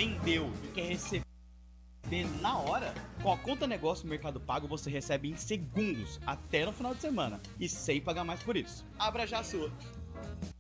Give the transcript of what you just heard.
vendeu e quer receber na hora, com a conta negócio no Mercado Pago você recebe em segundos, até no final de semana, e sem pagar mais por isso. Abra já a sua.